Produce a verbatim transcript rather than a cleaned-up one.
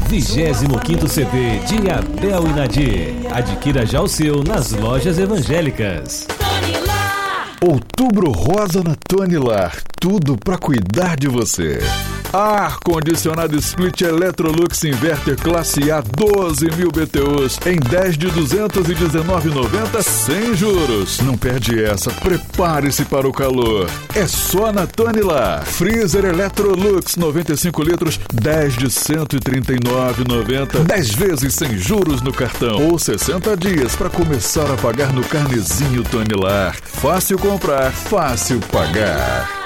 vigésimo quinto C D de Abel e Nadir. Adquira já o seu nas lojas evangélicas. Outubro Rosa na Tonilar. Tudo pra cuidar de você. Ar-condicionado split Electrolux Inverter classe A doze mil B T Us em dez de duzentos e dezenove reais e noventa centavos sem juros. Não perde essa, prepare-se para o calor. É só na Tonilar. Freezer Electrolux noventa e cinco litros, dez de cento e trinta e nove reais e noventa centavos, dez vezes sem juros no cartão ou sessenta dias para começar a pagar no carnezinho Tonilar. Fácil comprar, fácil pagar.